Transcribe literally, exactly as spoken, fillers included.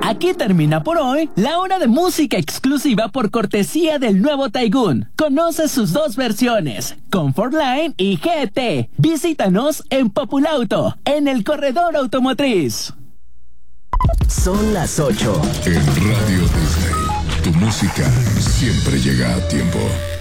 Aquí termina por hoy la hora de música exclusiva por cortesía del nuevo Taigun. Conoce sus dos versiones, Comfortline y G T. Visítanos en Populauto, en el corredor automotriz. Son las ocho. En Radio Disney, tu música siempre llega a tiempo.